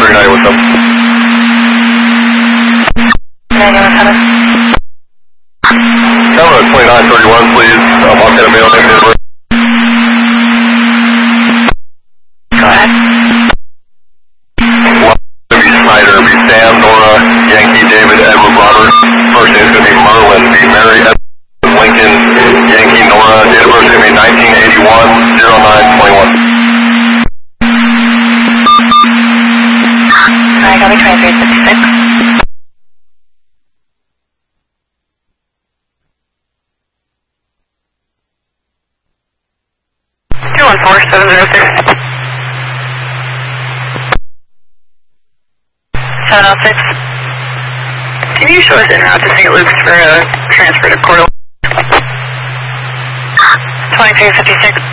39, what's up? 2931, please. Montana Mail, name and date. Go ahead. Be Snyder, be Sam, Nora, Yankee, David, Edward, Robert. First name's going to be Merlin, be Mary, Edward, Lincoln, Yankee, Nora. Date of birth is going to be 1981, 0921. Alright, I'll be 2356. Can you show us en route to St. Luke's for a transfer to Coeur d'Alene? 2356.